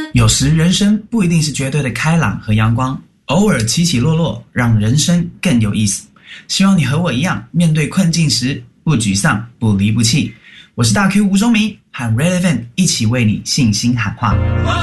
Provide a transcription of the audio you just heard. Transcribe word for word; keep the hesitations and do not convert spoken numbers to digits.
有时人生不一定是绝对的开朗和阳光，偶尔起起落落，让人生更有意思。希望你和我一样，面对困境时不沮丧，不离不弃。我是大 Q 吴宗明，和 Relevant 一起为你信心喊话。